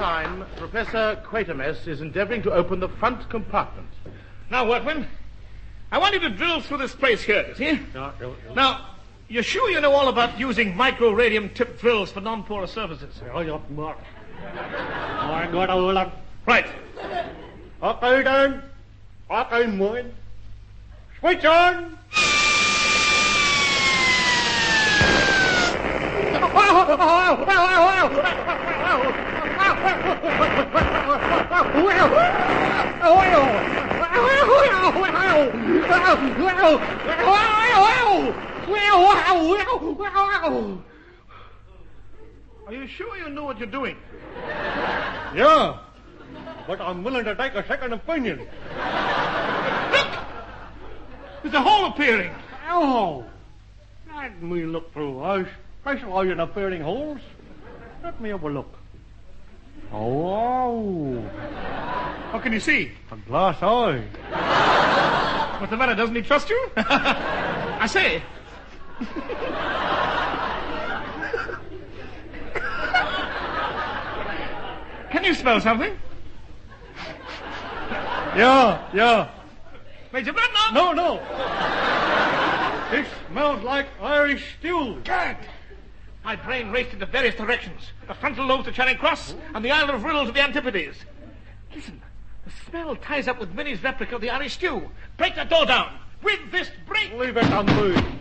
line, Professor Quatermass is endeavoring to open the front compartment. Now, workman, I want you to drill through this place here, you see? No. Now, you're sure you know all about using micro-radium-tipped drills for non-porous surfaces? Right. Okay, then. Okay, mine. Switch on! Are you sure you know what you're doing? Yeah, but I'm willing to take a second opinion. Look! There's a hole appearing. Oh, let me look through. I specialize in appearing holes. Let me have a look. Oh, What can you see? a glass eye. What's the matter? Doesn't he trust you? I say. Can you smell something? Yeah. Major Bradnock? No. It smells like Irish stew. Gad! My brain raced into various directions. The frontal lobe to Charing Cross and the Isle of Rhyl to the Antipodes. Listen, the smell ties up with Minnie's replica of the Irish stew. Break that door down. With this break. Leave it on me.